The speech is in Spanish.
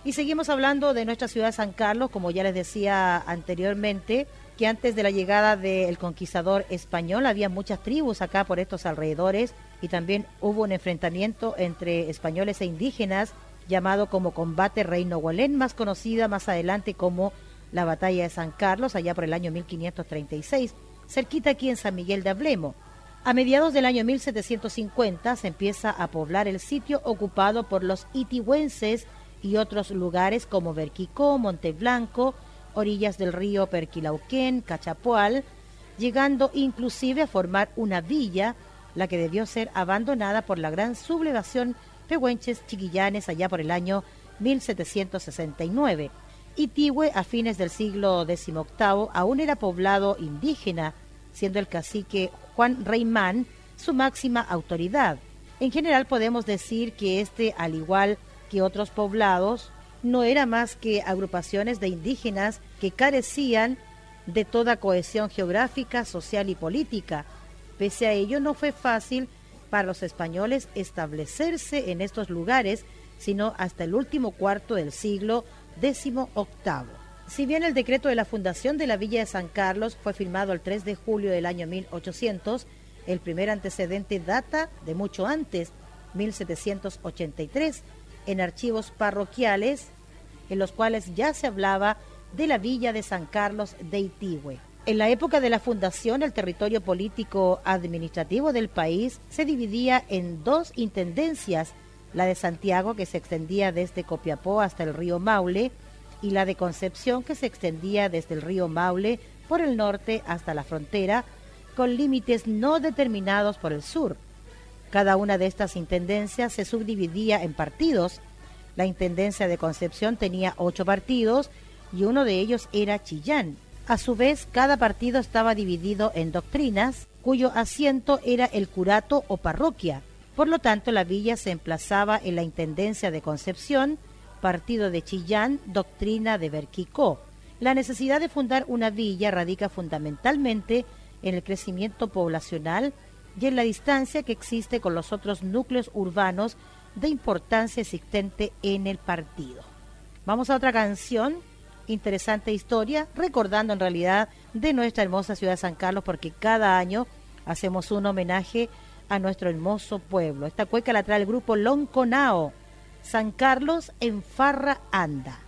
Y seguimos hablando de nuestra ciudad de San Carlos, como ya les decía anteriormente, que antes de la llegada del conquistador español había muchas tribus acá por estos alrededores y también hubo un enfrentamiento entre españoles e indígenas llamado como Combate Rey Nogualén, más conocida más adelante como la Batalla de San Carlos, allá por el año 1536, cerquita aquí en San Miguel de Ablemo. A mediados del año 1750 se empieza a poblar el sitio ocupado por los itigüenses y otros lugares como Verquicó, Monteblanco, orillas del río Perquilauquén, Cachapoal, llegando inclusive a formar una villa, la que debió ser abandonada por la gran sublevación pehuenches chiquillanes allá por el año 1769. Itigüe, a fines del siglo XVIII, aún era poblado indígena, siendo el cacique Juan Reymán su máxima autoridad. En general podemos decir que al igual que otros poblados, no era más que agrupaciones de indígenas que carecían de toda cohesión geográfica, social y política. Pese a ello, no fue fácil para los españoles establecerse en estos lugares, sino hasta el último cuarto del siglo XVIII. Si bien el decreto de la fundación de la Villa de San Carlos fue firmado el 3 de julio del año 1800, el primer antecedente data de mucho antes, 1783, en archivos parroquiales, en los cuales ya se hablaba de la Villa de San Carlos de Itigüe. En la época de la fundación, el territorio político administrativo del país se dividía en dos intendencias, la de Santiago, que se extendía desde Copiapó hasta el río Maule, y la de Concepción, que se extendía desde el río Maule por el norte hasta la frontera, con límites no determinados por el sur. Cada una de estas intendencias se subdividía en partidos. La intendencia de Concepción tenía 8 partidos y uno de ellos era Chillán. A su vez, cada partido estaba dividido en doctrinas, cuyo asiento era el curato o parroquia. Por lo tanto, la villa se emplazaba en la intendencia de Concepción, partido de Chillán, doctrina de Verquicó. La necesidad de fundar una villa radica fundamentalmente en el crecimiento poblacional y en la distancia que existe con los otros núcleos urbanos de importancia existente en el partido. Vamos a otra canción, interesante historia, recordando en realidad de nuestra hermosa ciudad de San Carlos, porque cada año hacemos un homenaje a nuestro hermoso pueblo. Esta cueca la trae el grupo Lonconao, San Carlos en farra anda.